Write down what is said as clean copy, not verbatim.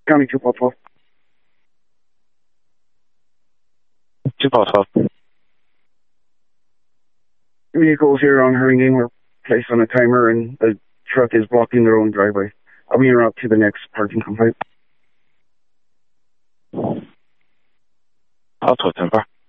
County 212. 212. Vehicles here on Hurricane were placed on a timer and the truck is blocking their own driveway. I'll be en route to the next parking complaint. Alto 10-4.